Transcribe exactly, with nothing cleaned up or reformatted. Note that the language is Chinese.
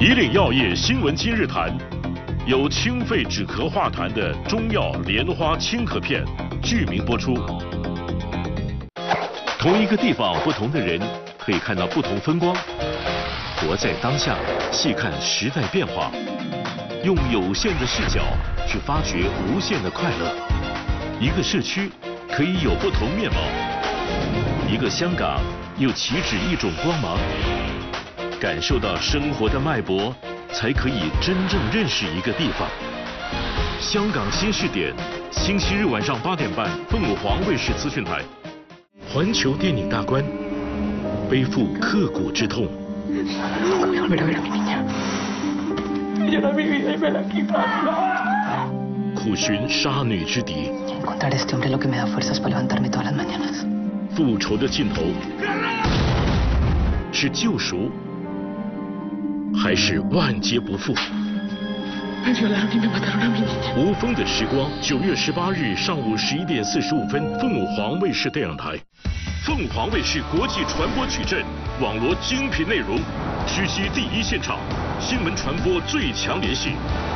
以岭药业新闻今日谈，由清肺止咳化痰的中药莲花清咳片剧名播出。同一个地方，不同的人可以看到不同风光。活在当下，细看时代变化，用有限的视角去发掘无限的快乐。一个社区可以有不同面貌，一个香港又岂止一种光芒？感受到生活的脉搏，才可以真正认识一个地方。香港新视点，星期日晚上八点半，凤凰卫视资讯台。环球电影大观，背负刻骨之痛。苦寻杀女之敌。复仇的尽头是救赎，还是万劫不复？无风的时光，九月十八日上午十一点四十五分，凤凰卫视电影台。凤凰卫视国际传播矩阵，网罗精品内容，直击第一现场，新闻传播最强联系。